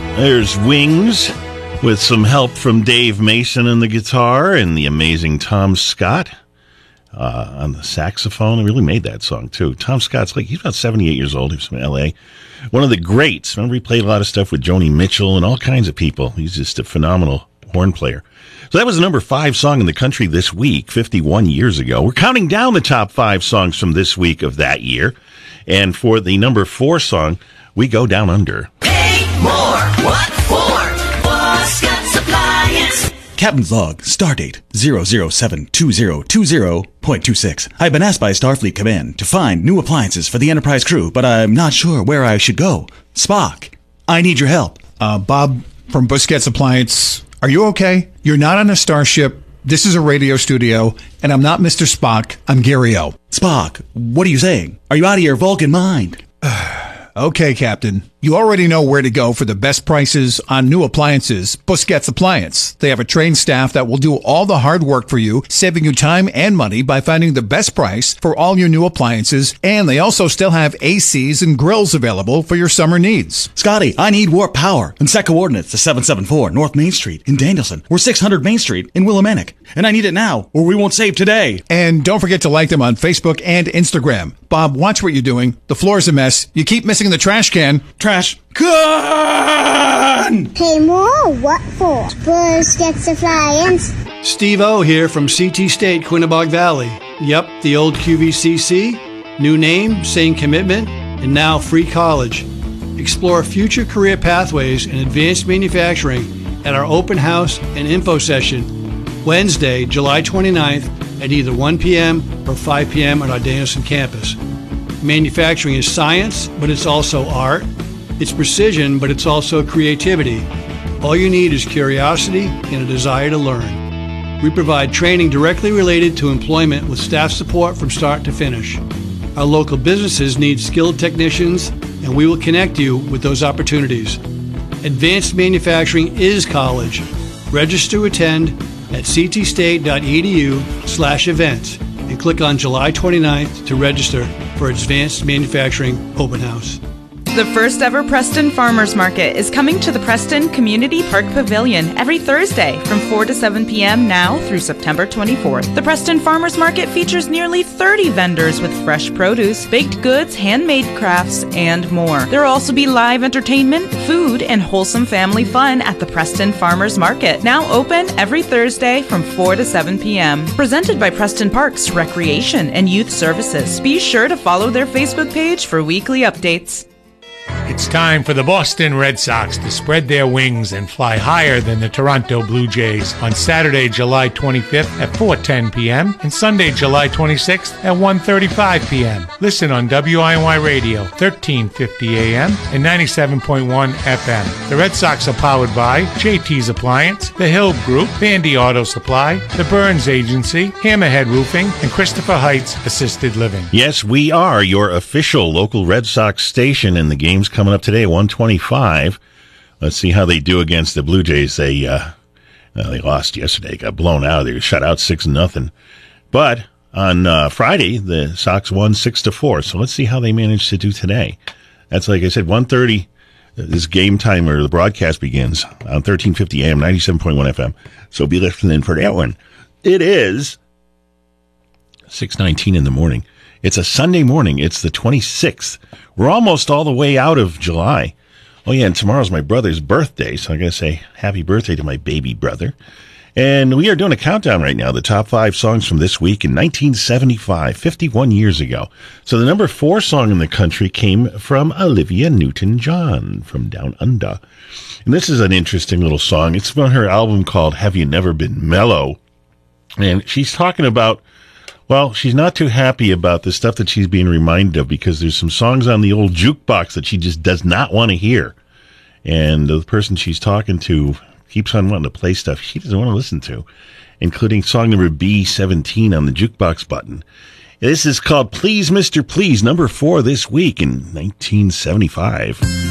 There's Wings with some help from Dave Mason on the guitar and the amazing Tom Scott on the saxophone. He really made that song, too. Tom Scott's he's about 78 years old. He's from L.A. One of the greats. Remember, he played a lot of stuff with Joni Mitchell and all kinds of people. He's just a phenomenal horn player. So that was the number 5 song in the country this week, 51 years ago. We're counting down the top 5 songs from this week of that year. And for the number 4 song, we go down under. Pay more. What for? For Scott's Appliance. Captain's log, stardate 0072020.26. I've been asked by Starfleet Command to find new appliances for the Enterprise crew, but I'm not sure where I should go. Spock, I need your help. Bob from Busquets Appliance, are you okay? You're not on a starship. This is a radio studio, and I'm not Mr. Spock. I'm Gary O. Spock, what are you saying? Are you out of your Vulcan mind? Okay, Captain. You already know where to go for the best prices on new appliances. Busquets Appliance. They have a trained staff that will do all the hard work for you, saving you time and money by finding the best price for all your new appliances. And they also still have ACs and grills available for your summer needs. Scotty, I need warp power and set coordinates to 774 North Main Street in Danielson or 600 Main Street in Willimantic. And I need it now or we won't save today. And don't forget to like them on Facebook and Instagram. Bob, watch what you're doing. The floor's a mess. You keep missing the trash can. Trash can! Pay more? What for? Busquets Appliance. Steve O here from CT State, Quinnebog Valley. Yep, the old QVCC. New name, same commitment, and now free college. Explore future career pathways in advanced manufacturing at our open house and info session Wednesday, July 29th at either 1 p.m. or 5 p.m. on our Danielson campus. Manufacturing is science, but it's also art. It's precision, but it's also creativity. All you need is curiosity and a desire to learn. We provide training directly related to employment with staff support from start to finish. Our local businesses need skilled technicians, and we will connect you with those opportunities. Advanced manufacturing is college. Register to attend at ctstate.edu/events and click on July 29th to register for Advanced Manufacturing Open House. The first ever Preston Farmers Market is coming to the Preston Community Park Pavilion every Thursday from 4 to 7 p.m. now through September 24th. The Preston Farmers Market features nearly 30 vendors with fresh produce, baked goods, handmade crafts, and more. There will also be live entertainment, food, and wholesome family fun at the Preston Farmers Market, now open every Thursday from 4 to 7 p.m. Presented by Preston Parks, Recreation, and Youth Services. Be sure to follow their Facebook page for weekly updates. It's time for the Boston Red Sox to spread their wings and fly higher than the Toronto Blue Jays on Saturday, July 25th at 4:10 p.m. and Sunday, July 26th at 1:35 p.m. Listen on WIY Radio, 1350 a.m. and 97.1 FM. The Red Sox are powered by JT's Appliance, The Hill Group, Vandy Auto Supply, The Burns Agency, Hammerhead Roofing, and Christopher Heights Assisted Living. Yes, we are your official local Red Sox station, and the game's coming up today, 125. Let's see how they do against the Blue Jays. They lost yesterday, got blown out. They were shut out 6-0. But on Friday, the Sox won 6-4. So let's see how they managed to do today. That's, like I said, 1:30. This game time or the broadcast begins on 1350 AM, 97.1 FM. So be listening for that one. It is 6:19 in the morning. It's a Sunday morning. It's the 26th. We're almost all the way out of July. Oh, yeah, and tomorrow's my brother's birthday, so I'm going to say happy birthday to my baby brother. And we are doing a countdown right now, the top 5 songs from this week in 1975, 51 years ago. So the number 4 song in the country came from Olivia Newton-John from Down Under. And this is an interesting little song. It's on her album called Have You Never Been Mellow? And she's talking about, well, she's not too happy about the stuff that she's being reminded of because there's some songs on the old jukebox that she just does not want to hear. And the person she's talking to keeps on wanting to play stuff she doesn't want to listen to, including song number B17 on the jukebox button. This is called Please, Mr. Please, number 4 this week in 1975.